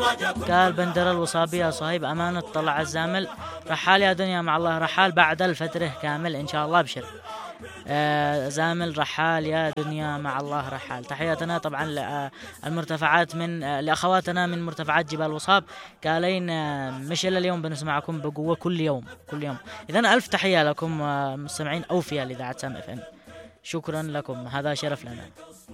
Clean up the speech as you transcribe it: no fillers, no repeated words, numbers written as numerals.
قال بندر الوصابي يا صهيب أمانة طلع الزامل رحال يا دنيا مع الله رحال بعد الفترة كامل إن شاء الله أبشر. زامل رحال يا دنيا مع الله رحال. تحياتنا طبعا المرتفعات من لأخواتنا من مرتفعات جبال وصاب قالين مش إلا اليوم بنسمعكم بقوة كل يوم كل يوم. إذن ألف تحية لكم مستمعين أوفياء لإذاعة سام FM. شكرا لكم هذا شرف لنا.